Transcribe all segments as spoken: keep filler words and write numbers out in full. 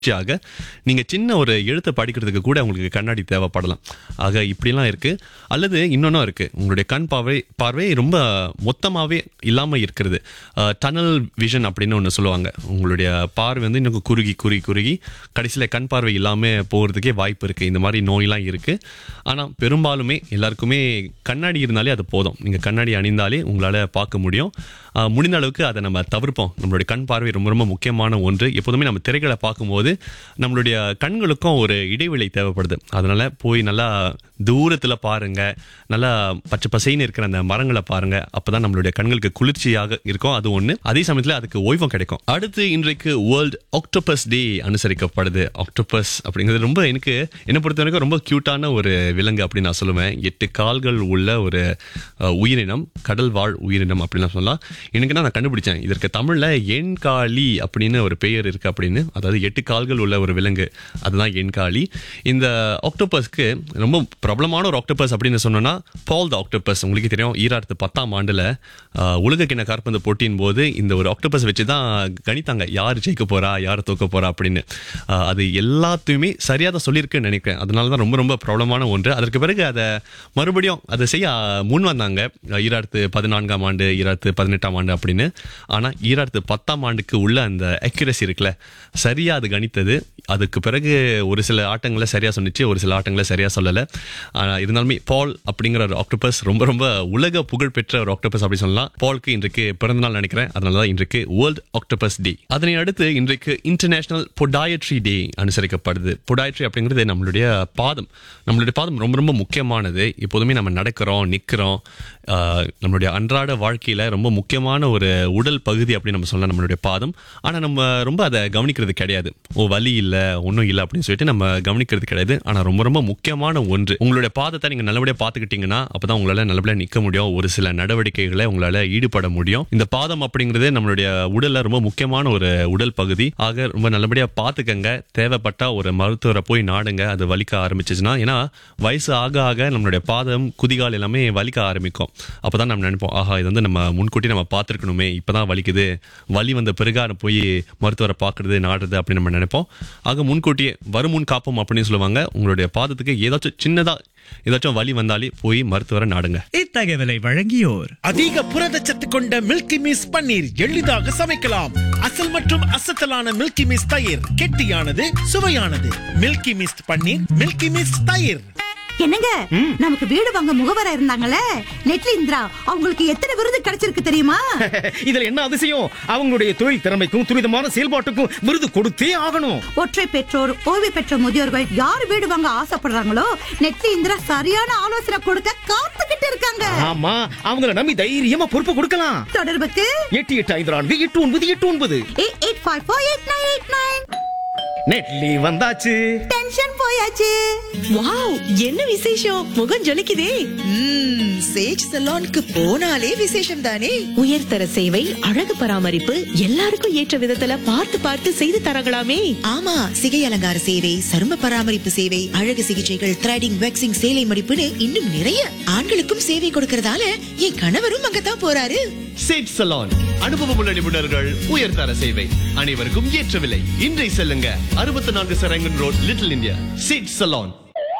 ஆக நீங்க சின்ன ஒரு எழுத்தை படிக்கிறதுக்கு கூட உங்களுக்கு கண்ணாடி தேவைப்படலாம். ஆக இப்படிலாம் இருக்கு. அல்லது இன்னொன்னும் இருக்கு, உங்களுடைய கண் பார்வை பார்வை ரொம்ப மொத்தமாவே இல்லாம இருக்கிறது. டனல் விஷன் அப்படின்னு ஒன்று சொல்லுவாங்க. உங்களுடைய பார்வை வந்து இன்னும் குறுகி குறுகி குறுகி கடைசியில் கண் பார்வை இல்லாம போகிறதுக்கே வாய்ப்பு இருக்கு. இந்த மாதிரி நோயெல்லாம் இருக்கு. ஆனால் பெரும்பாலுமே எல்லாருக்குமே கண்ணாடி இருந்தாலே அது போதும். நீங்க கண்ணாடி அணிந்தாலே உங்களால பார்க்க முடியும். முடிந்த அளவுக்கு அதை நம்ம தவிர்ப்போம். நம்மளுடைய கண் பார்வை ரொம்ப ரொம்ப முக்கியமான ஒன்று. எப்போதுமே நம்ம திரைகளை பார்க்கும்போது நம்மளுடைய கண்களுக்கும் ஒரு இடைவெளி தேவைப்படுது. அதனால போய் நல்லா தூரத்துல பாருங்க, நல்லா பச்சை பசைன்னு இருக்கிற அந்த மரங்களை பாருங்க. அப்பதான் நம்மளுடைய கண்களுக்கு குளிர்ச்சியாக இருக்கும். அது ஒண்ணு. அதே சமயத்துல அதுக்கு ஓய்வும் கிடைக்கும். அடுத்து இன்றைக்கு வேர்ல்ட் ஆக்டோபஸ் டே அனுசரிக்கப்படுது. ஆக்டோபஸ் அப்படிங்கிறது ரொம்ப எனக்கு என்ன பொறுத்த வரைக்கும் ரொம்ப கியூட்டான ஒரு விலங்கு அப்படின்னு நான் சொல்லுவேன். எட்டு கால்கள் உள்ள ஒரு உயிரினம், கடல் வாழ் உயிரினம் அப்படின்னு சொல்லலாம். எனக்கு நான் கண்டுபிடிச்சேன், இதற்கு தமிழ்ல எண்காளி அப்படின்னு ஒரு பெயர் இருக்கு அப்படின்னு. அதாவது எட்டு கால்கள் உள்ள ஒரு விலங்கு, அதுதான் எண்காளி. இந்த ஆக்டோபஸ்க்கு ரொம்ப பிரபலமான ஒரு ஆக்டோபஸ் அப்படின்னு சொன்னோம்னா பால் த ஆக்டோபஸ். உங்களுக்கு தெரியும், ஈராயிரத்து பத்தாம் ஆண்டுல உலக கிண்ண காற்பந்து போட்டியின் போது இந்த ஒரு ஆக்டோபஸ் வச்சுதான் கணித்தாங்க யார் ஜெயிக்க போறா, யார் தோக்க போறா அப்படின்னு. அது எல்லாத்தையுமே சரியா தான் சொல்லியிருக்குன்னு நினைக்கிறேன். அதனாலதான் ரொம்ப ரொம்ப பிரபலமான ஒன்று. அதற்கு பிறகு அதை மறுபடியும் அதை செய்ய முன் வந்தாங்க ஈராயிரத்து பதினான்காம் ஆண்டு, ஈராயிரத்து பதினெட்டாம் ஆண்டு அப்படின்னு. ஆனா ஈராயிரத்து பத்தாம் ஆண்டுக்கு உள்ள அந்த அக்யூரசி இருக்குல்ல, சரியா அது கணித்தது. அதுக்கு பிறகு ஒரு சில ஆட்டங்களை சரியா சொன்னிச்சு, ஒரு சில ஆட்டங்களை சரியா சொல்லல. ஆனா இருந்தாலுமே பால் அப்படிங்கிற ஒரு ஆக்டோபஸ் ரொம்ப ரொம்ப உலக புகழ் பெற்ற ஒரு ஆக்டோபஸ் அப்படி சொல்லலாம். பாலுக்கு இன்றைக்கு பிறந்த நாள் நினைக்கிறேன். அதனாலதான் இன்றைக்கு வேர்ல்ட் ஆக்டோபஸ் டே. அதனை அடுத்து இன்றைக்கு இன்டர்நேஷனல் பொடாயட்ரி டே அனுசரிக்கப்படுது. பொடாயட்ரி அப்படிங்கிறது நம்மளுடைய பாதம். நம்மளுடைய பாதம் ரொம்ப ரொம்ப முக்கியமானது. எப்போதுமே நம்ம நடக்கிறோம், நிக்கிறோம். நம்மளுடைய அன்றாட வாழ்க்கையில ரொம்ப முக்கியமான ஒரு உடல் பகுதி அப்படின்னு நம்ம சொல்லலாம் நம்மளுடைய பாதம். ஆனா நம்ம ரொம்ப அதை கவனிக்கிறது கிடையாது. ஓ வலி இல்ல, ஒன்னும் இல்லை அப்படின்னு சொல்லிட்டு நம்ம கவனிக்கிறது கிடையாது. ஆனா ரொம்ப ரொம்ப முக்கியமான ஒன்று. உங்களுடைய பாதத்தை நீங்க நல்லபடியா பாத்துக்கிட்டீங்கன்னா அப்பதான் உங்களால நல்லபடியா நிக்க முடியும். ஒரு சில நடவடிக்கைகளை உங்களால ஈடுபட முடியும். இந்த பாதம் அப்படிங்கிறது நம்மளுடைய உடல்ல ரொம்ப முக்கியமான ஒரு உடல் பகுதி. ஆக ரொம்ப நல்லபடியா பாத்துக்கங்க. தேவைப்பட்டா ஒரு மருத்துவரை போய் நாடுங்க அது வலிக்க ஆரம்பிச்சுச்சுன்னா. ஏன்னா வயசு ஆக ஆக நம்மளுடைய பாதம், குதிகால் எல்லாமே வலிக்க ஆரம்பிக்கும். அப்பதான் நம்ம நினைப்போம், ஆஹா இது வந்து நம்ம முன்கூட்டி நம்ம பார்த்துருக்கணுமே, இப்பதான் வலிக்குது, வலி வந்த பிறகு போய் மருத்துவரை பார்க்கறது நாடுறது அப்படின்னு நம்ம நினைப்போம். ஆக முன்கூட்டியே வருமுன் காப்போம் அப்படின்னு சொல்லுவாங்க. உங்களுடைய பாதத்துக்கு ஏதாச்சும் சின்னதா ஏதாச்சும் வலி வந்தாலே போய் மருத்துவரை நாடுங்க. இத்தகவலை வழங்கியோர் அதிக புரதச்சத்து கொண்ட மில்கி மிஸ் பன்னீர் எளிதாக சமைக்கலாம். அசல் மற்றும் அசத்தலான மில்கி மிஸ் தயிர், கெட்டியானது, சுவையானது. மில்கி மிஸ் பன்னீர், மில்கி மிஸ் தயிர். என்னங்க, நமக்கு வீடு வாங்க முகவரா இருந்தாங்கல்ல நெட்லி இந்திரா, அவங்களுக்கு எத்தனை விருது கிடைச்சிருக்கு தெரியுமா? இதுல என்ன அதிசயம்? அவங்களுடைய தொழில் திறமைக்கும் துரிதமான செயல்பாட்டுக்கும் விருது கொடுத்தே ஆகணும். ஒற்றை பெற்றோர், ஓய்வு பெற்ற முதியோர்கள் யார் வீடு வாங்க ஆசைப்படுறாங்களோ நெட்லி இந்திரா சரியான ஆலோசனை கொடுக்க காத்துக்கிட்டு இருக்காங்க. ஆமா, அவங்கள நம்பி தைரியமா பொறுப்பு கொடுக்கலாம். தொடர்புக்கு எட்டு எட்டு ஐந்து நான்கு எட்டு ஒன்பது எட்டு ஒன்பது eight eight five four eight nine eight nine. நெட்லி வந்தாச்சு. டென்ஷன் போயாச்சு. வாவ், என்ன விசேஷம்? முகம் ஜொலிக்குதே. சேஜ் சலூனுக்கு போனாலே விசேஷம் தானே. உயர்தர சேவை, அழகு பராமரிப்பு, எல்லாருக்கும் ஏற்ற விதத்துல பார்த்து பார்த்து செய்து தரங்களாமே. ஆமா, சிகை அலங்கார சேவை, சரும பராமரிப்பு சேவை, அழகு சிகிச்சைகள், த்ரெடிங், வேக்சிங், சேலை மடிப்புன்னு இன்னும் நிறைய. ஆண்களுக்கும் சேவை கொடுக்கறதால என் கணவரும் அங்கதான் போறாரு. சேஜ் சலூன், அனுபவமுள்ள நிபுணர்கள், உயர்தர சேவை, அனைவருக்கும் ஏற்ற விலை. இன்றை செல்லுங்க அறுபத்தி நான்கு Sarangan road, little India. Sage salon.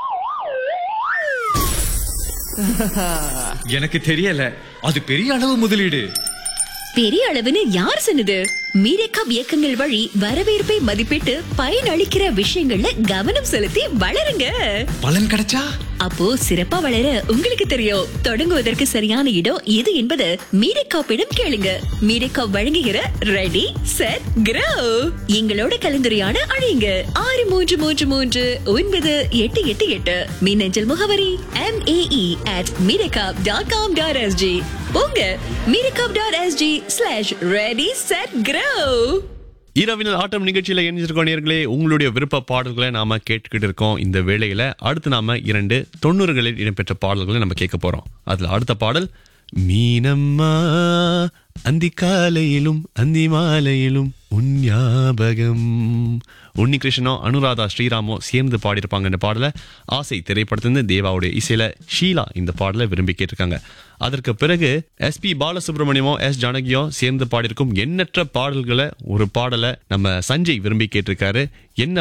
எனக்கு தெரியல, அது பெரிய அளவு முதலீடு. பெரிய அளவுன்னு யார் சொன்னது? மீரேக்காப் இயக்கங்கள் வழி வரவேற்பை மதிப்பிட்டு பயனளிக்கிற விஷயங்கள்ல கவனம் செலுத்தி வளருங்க. பலன் கிடைச்சா அப்போ சிறப்பா வளர உங்களுக்கு தெரியும். தொடங்குவதற்கு சரியான இடம் எது என்பது மீரேக்காப்பிடம் கேளுங்க. மீரேக்காப் வழங்குகிற ரெடி செட் க்ரோ. எங்களோட கலந்துரையாட அழையுங்க ஆறு மூன்று மூன்று மூன்று ஒன்பது எட்டு எட்டு எட்டு. மின்னஞ்சல் முகவரி M A E at மீரேக்காப் dot com dot S G. போங்க மீரேக்காப் dot S G slash ready set grow. இரவினல் ஆட்டம் நிகழ்ச்சியில இணைஞ்சிருக்கோம் நேயர்களே. உங்களுடைய விருப்ப பாடல்களை நாம கேட்டுக்கிட்டு இருக்கோம். இந்த வேளையில அடுத்து நாம இரண்டு தொண்ணூறுகளில் இடம்பெற்ற பாடல்களை நம்ம கேட்க போறோம். அதுல அடுத்த பாடல் மீனம்மா அந்தி காலையிலும் அந்தி மாலையிலும் உன் ஞாபகம். உன்னி கிருஷ்ணனோ அனுராதா ஸ்ரீராமோ சேர்ந்து பாடியிருப்பாங்க இந்த பாடலை. ஆசை திரைப்படத்திலிருந்து தேவாவுடைய இசையில ஷீலா இந்த பாடலை விரும்பி கேட்டிருக்காங்க. அதற்கு பிறகு எஸ் பி பாலசுப்ரமணியமோ எஸ் ஜானகியோ சேர்ந்து பாடியிருக்கும் எண்ணற்ற பாடல்களை ஒரு பாடலை நம்ம சஞ்சய் விரும்பி கேட்டிருக்காரு. என்ன